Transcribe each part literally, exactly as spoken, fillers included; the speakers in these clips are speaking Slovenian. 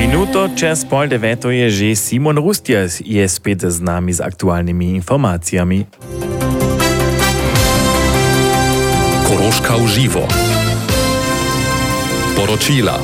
Minuto čez pol deveto je že Simon Rustjas, je spet z nami z aktualnimi informacijami. Koroška v živo. Poročila.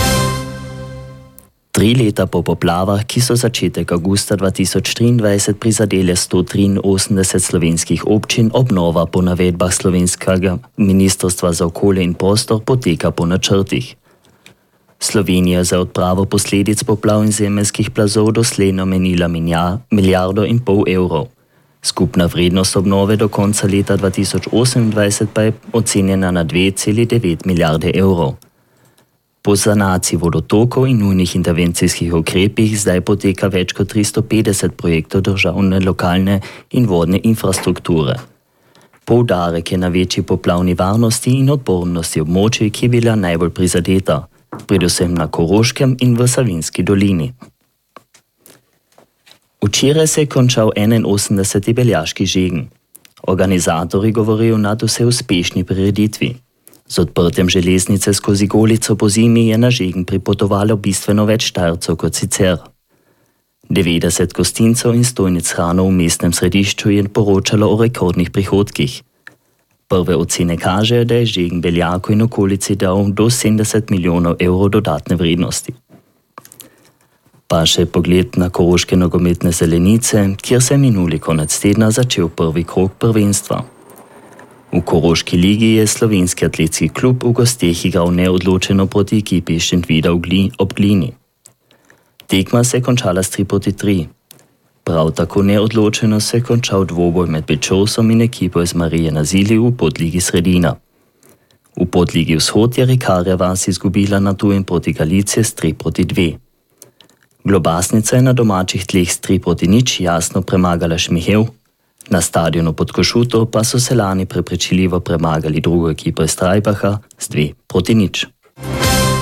Tri leta po poplavah, ki so začetek avgusta dva tisoč triindvajset prizadele sto triinosemdeset slovenskih občin, obnova po navedbah slovenskega ministrstva za okolje in prostor poteka po načrtih. Slovenija za odpravo posledic poplav in zemeljskih plazov doslej namenila milijardo in pol evrov. Skupna vrednost obnove do konca leta dva tisoč osemindvajset pa je ocenjena na dve celi devet milijarde evrov. Po sanaciji vodotokov in nujnih intervencijskih ukrepih zdaj poteka več kot tristo petdeset projektov državne, lokalne in vodne infrastrukture. Poudarek je na večji poplavni varnosti in odpornosti območij, ki je bila najbolj prizadeta, predvsem na Koroškem in v Savinjski dolini. Včeraj se je končal enainosemdeseti beljaški žegen. Organizatorji govorijo o nadvse uspešni prireditvi. Z odprtjem železnice skozi Golico po zimi je na žegen pripotovalo bistveno več Štajercev kot sicer. devetdeset gostincev in stojnic hrano v mestnem središču je poročalo o rekordnih prihodkih. Prve ocene kažejo, da je žegen Beljaku in okolici dal do sedemdeset milijonov evrov dodatne vrednosti. Pa še pogled na koroške nogometne zelenice, kjer se je minuli konec tedna začel prvi krog prvenstva. V Koroški ligi je slovenski atletski klub v gosteh igral neodločeno proti ekipi Šentvida ob Glini. Tekma se je končala s tri proti tri. Prav tako neodločeno se je končal dvoboj med Bečovsom in ekipo iz Marije na Zili v podligi Sredina. V podligi Vzhod je Rikarja vas izgubila na tujem proti Galicije s tri proti dve. Globasnica je na domačih tleh s tri proti nič jasno premagala Šmihev. Na stadionu pod Košuto pa so se lani prepričljivo premagali drugo ekipo iz Trajbacha s dve proti nič.